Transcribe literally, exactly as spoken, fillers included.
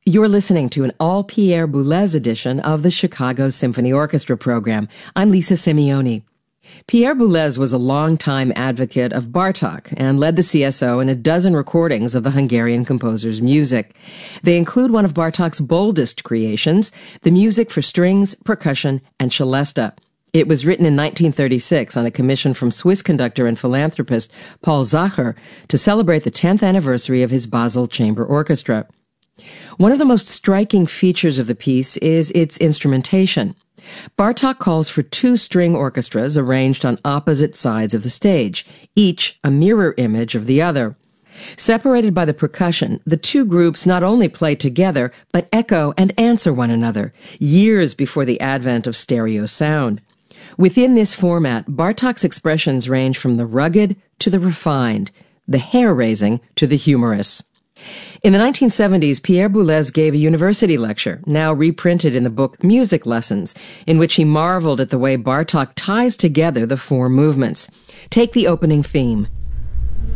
You're listening to an all-Pierre Boulez edition of the Chicago Symphony Orchestra program. I'm Lisa Simeoni. Pierre Boulez was a longtime advocate of Bartók and led the C S O in a dozen recordings of the Hungarian composer's music. They include one of Bartók's boldest creations, the music for strings, percussion, and celesta. It was written in nineteen thirty-six on a commission from Swiss conductor and philanthropist Paul Zacher to celebrate the tenth anniversary of his Basel Chamber Orchestra. One of the most striking features of the piece is its instrumentation. Bartók calls for two string orchestras arranged on opposite sides of the stage, each a mirror image of the other. Separated by the percussion, the two groups not only play together, but echo and answer one another, years before the advent of stereo sound. Within this format, Bartók's expressions range from the rugged to the refined, the hair-raising to the humorous. In the nineteen seventies, Pierre Boulez gave a university lecture, now reprinted in the book Music Lessons, in which he marveled at the way Bartók ties together the four movements. Take the opening theme.